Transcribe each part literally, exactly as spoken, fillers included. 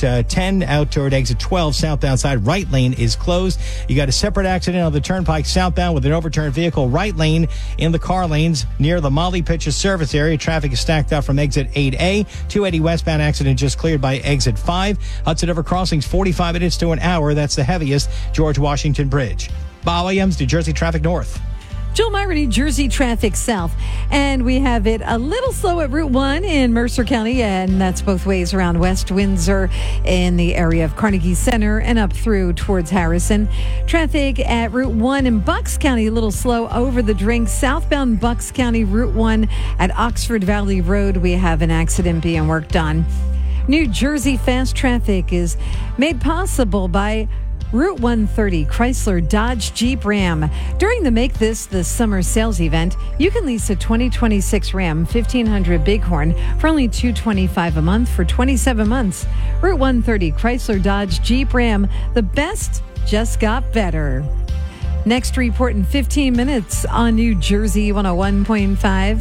uh, ten out toward exit twelve, southbound side. Right lane is closed. You got a separate accident on the turnpike southbound with an overturned vehicle. Right lane in the car lanes near the Molly Pitches service area. Traffic is stacked up from exit eight A. two eighty westbound accident just cleared by exit five. Hudson River Crossings, forty-five minutes to an hour. That's the heaviest. George Washington Bridge. Bob Williams, New Jersey Traffic North. Joel Myra, New Jersey Traffic South. And we have it a little slow at Route one in Mercer County, and that's both ways around West Windsor in the area of Carnegie Center and up through towards Harrison. Traffic at Route one in Bucks County, a little slow over the drink. Southbound Bucks County, Route one at Oxford Valley Road, we have an accident being worked on. New Jersey fast traffic is made possible by Route one thirty, Chrysler, Dodge, Jeep, Ram. During the Make This the Summer Sales event, you can lease a twenty twenty-six Ram fifteen hundred Bighorn for only two hundred twenty-five dollars a month for twenty-seven months. Route one thirty, Chrysler, Dodge, Jeep, Ram. The best just got better. Next report in fifteen minutes on New Jersey one oh one point five.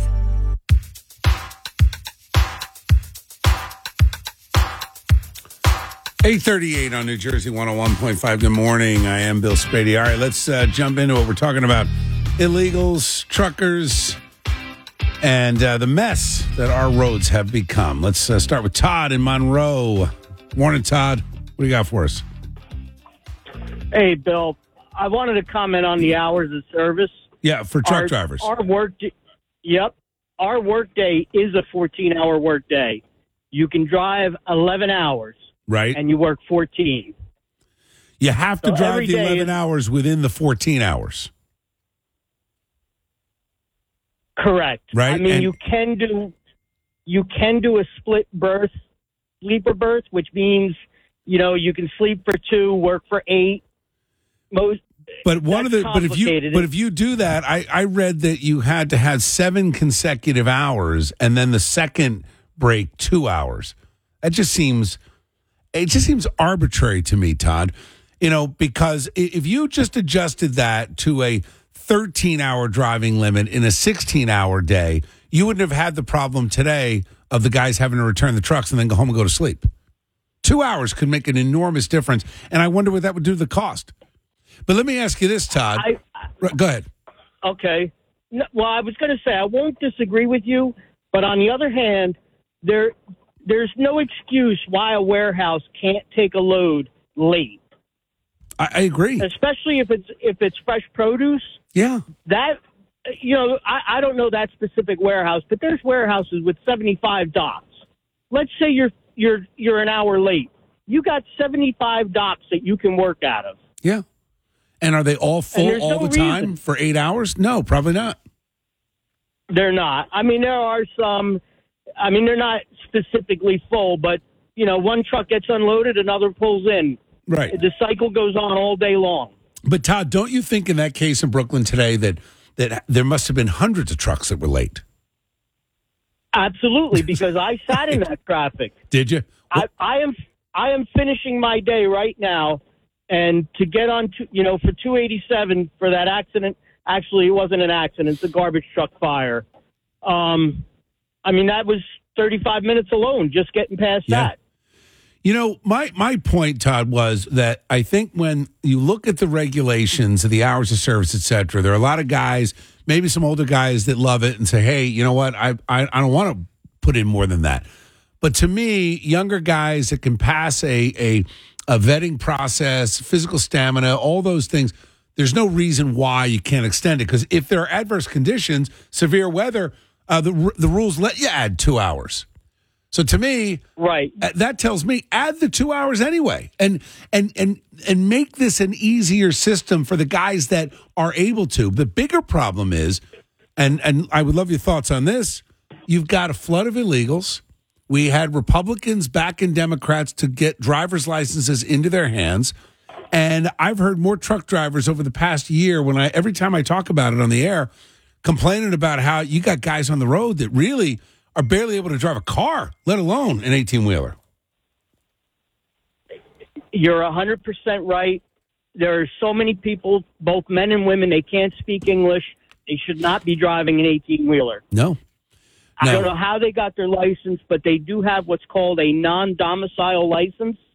eight thirty-eight on New Jersey one oh one point five. Good morning. I am Bill Spady. All right, let's uh, jump into what we're talking about. Illegals, truckers, and uh, the mess that our roads have become. Let's uh, start with Todd in Monroe. Morning, Todd. What do you got for us? Hey, Bill. I wanted to comment on the hours of service. Yeah, for truck our, drivers. Our work, yep. Our work day is a fourteen-hour work day. You can drive eleven hours. Right. And you work fourteen. You have to so drive the eleven is, hours within the fourteen hours. Correct. Right. I mean, and, you can do you can do a split berth, sleeper berth, which means, you know, you can sleep for two, work for eight. Most But one of the but if you but if you do that, I, I read that you had to have seven consecutive hours and then the second break two hours. That just seems It just seems arbitrary to me, Todd, you know, because if you just adjusted that to a thirteen-hour driving limit in a sixteen-hour day, you wouldn't have had the problem today of the guys having to return the trucks and then go home and go to sleep. Two hours could make an enormous difference, and I wonder what that would do to the cost. But let me ask you this, Todd. I, go ahead. Okay. No, well, I was going to say, I won't disagree with you, but on the other hand, there – there's no excuse why a warehouse can't take a load late. I, I agree, especially if it's if it's fresh produce. Yeah, that you know, I, I don't know that specific warehouse, but there's warehouses with seventy-five docks. Let's say you're you're you're an hour late. You got seventy-five docks that you can work out of. Yeah, and are they all full all no the time reason. for eight hours? No, probably not. They're not. I mean, there are some. I mean, they're not specifically full, but, you know, one truck gets unloaded, another pulls in. Right. The cycle goes on all day long. But, Todd, don't you think in that case in Brooklyn today that, that there must have been hundreds of trucks that were late? Absolutely, because I sat in that traffic. Did you? I, I am I am finishing my day right now, and to get on, to, you know, for two eighty-seven for that accident, actually, it wasn't an accident. It's a garbage truck fire. Um I mean, that was thirty-five minutes alone, just getting past yeah. that. You know, my, my point, Todd, was that I think when you look at the regulations, the hours of service, et cetera, there are a lot of guys, maybe some older guys that love it and say, hey, you know what, I, I, I don't want to put in more than that. But to me, younger guys that can pass a, a, a vetting process, physical stamina, all those things, there's no reason why you can't extend it. Because if there are adverse conditions, severe weather, Uh, the the rules let you add two hours. So to me, right, uh, that tells me add the two hours anyway, and and and and make this an easier system for the guys that are able to. The bigger problem is, and and I would love your thoughts on this. You've got a flood of illegals. We had Republicans backing Democrats to get driver's licenses into their hands, and I've heard more truck drivers over the past year. When I every time I talk about it on the air. Complaining about how you got guys on the road that really are barely able to drive a car, let alone an eighteen-wheeler. You're one hundred percent right. There are so many people, both men and women, they can't speak English. They should not be driving an eighteen-wheeler. No. I no. don't know how they got their license, but they do have what's called a non-domicile license.